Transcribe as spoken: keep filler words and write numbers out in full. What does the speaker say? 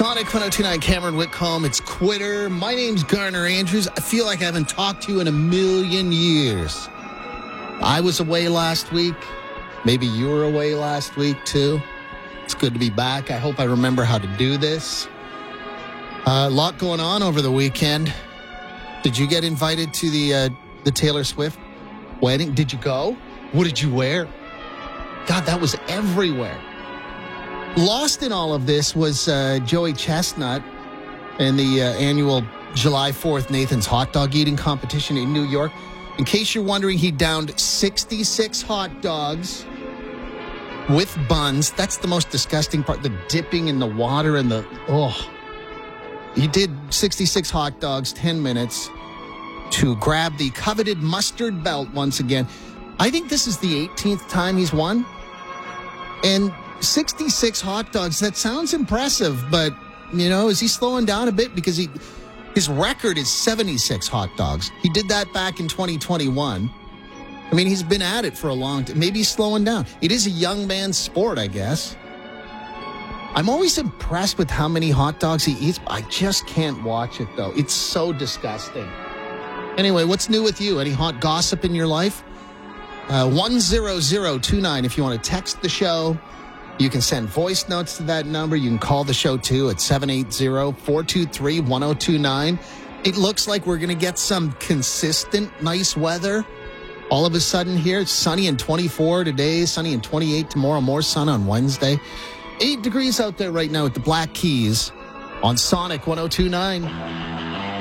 Sonic one oh two point nine, Cameron Whitcomb. It's Quitter. My name's Garner Andrews. I feel like I haven't talked to you in a million years. I was away last week. Maybe you were away last week, too. It's good to be back. I hope I remember how to do this. Uh, a lot going on over the weekend. Did you get invited to the uh, the Taylor Swift wedding? Did you go? What did you wear? God, that was everywhere. Lost in all of this was uh, Joey Chestnut and the uh, annual July fourth Nathan's hot dog eating competition in New York. In case you're wondering, he downed sixty-six hot dogs with buns. That's the most disgusting part, the dipping in the water and the, oh. He did sixty-six hot dogs, ten minutes to grab the coveted mustard belt once again. I think this is the eighteenth time he's won. And sixty-six hot dogs, that sounds impressive, but, you know, is he slowing down a bit? Because he his record is seventy-six hot dogs. He did that back in twenty twenty-one. I mean, he's been at it for a long time. Maybe he's slowing down. It is a young man's sport, I guess. I'm always impressed with how many hot dogs he eats. I just can't watch it, though. It's so disgusting. Anyway, what's new with you? Any hot gossip in your life? Uh, one zero zero two nine if you want to text the show. You can send voice notes to that number. You can call the show, too, at seven eight zero, four two three, one zero two nine. It looks like we're going to get some consistent nice weather. All of a sudden here, it's sunny and twenty-four today, sunny and twenty-eight tomorrow, more sun on Wednesday. Eight degrees out there right now at the Black Keys on Sonic one oh two point nine.